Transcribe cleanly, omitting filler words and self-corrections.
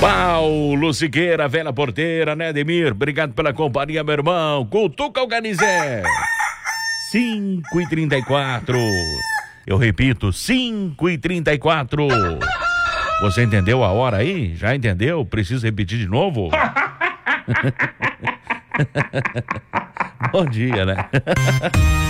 Paulo Siqueira, velha porteira, né, Ademir? Obrigado pela companhia, meu irmão. Cutuca o Ganizé. 5h34. Eu repito, 5h34. Você entendeu a hora aí? Já entendeu? Preciso repetir de novo? Bom dia, né?